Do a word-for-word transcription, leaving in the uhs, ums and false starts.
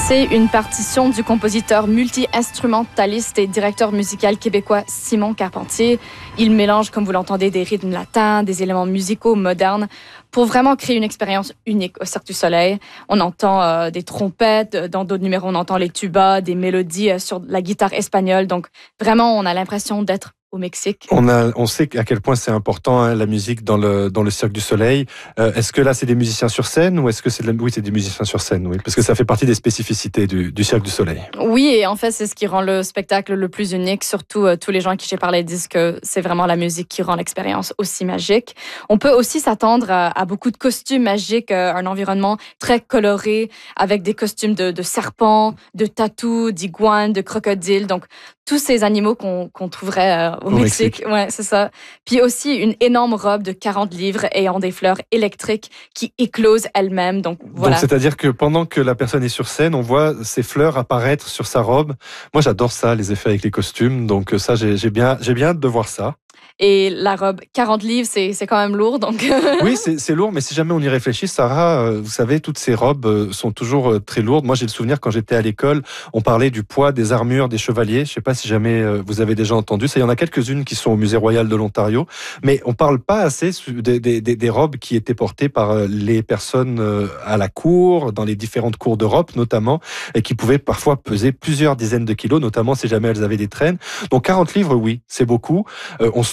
C'est une partition du compositeur multi-instrumentaliste et directeur musical québécois Simon Carpentier. Il mélange, comme vous l'entendez, des rythmes latins, des éléments musicaux modernes pour vraiment créer une expérience unique au Cirque du Soleil. On entend euh, des trompettes, dans d'autres numéros on entend les tubas, des mélodies euh, sur la guitare espagnole. Donc vraiment, on a l'impression d'être au Mexique. On a, on sait à quel point c'est important hein, la musique dans le dans le Cirque du Soleil. Euh, est-ce que là c'est des musiciens sur scène ou est-ce que c'est de la... oui c'est des musiciens sur scène oui parce que ça fait partie des spécificités du, du Cirque du Soleil. Oui et en fait c'est ce qui rend le spectacle le plus unique. Surtout euh, tous les gens à qui j'ai parlé disent que c'est vraiment la musique qui rend l'expérience aussi magique. On peut aussi s'attendre à, à beaucoup de costumes magiques, euh, un environnement très coloré avec des costumes de, de serpents, de tatous, d'iguanes, de crocodiles. Donc tous ces animaux qu'on, qu'on trouverait euh, au, au Mexique. Mexique. Ouais, c'est ça. Puis aussi une énorme robe de quarante livres ayant des fleurs électriques qui éclosent elles-mêmes. Donc voilà. Donc c'est-à-dire que pendant que la personne est sur scène, on voit ces fleurs apparaître sur sa robe. Moi, j'adore ça, les effets avec les costumes. Donc ça, j'ai, j'ai bien, j'ai bien hâte de voir ça. Et la robe, quarante livres, c'est, c'est quand même lourd. Donc oui, c'est, c'est lourd, mais si jamais on y réfléchit, Sarah, euh, vous savez, toutes ces robes euh, sont toujours euh, très lourdes. Moi, j'ai le souvenir, quand j'étais à l'école, on parlait du poids des armures des chevaliers. Je ne sais pas si jamais euh, vous avez déjà entendu. Ça, il y en a quelques-unes qui sont au Musée Royal de l'Ontario. Mais on ne parle pas assez des, des, des robes qui étaient portées par euh, les personnes euh, à la cour, dans les différentes cours d'Europe notamment, et qui pouvaient parfois peser plusieurs dizaines de kilos, notamment si jamais elles avaient des traînes. Donc quarante livres, oui, c'est beaucoup. Euh, on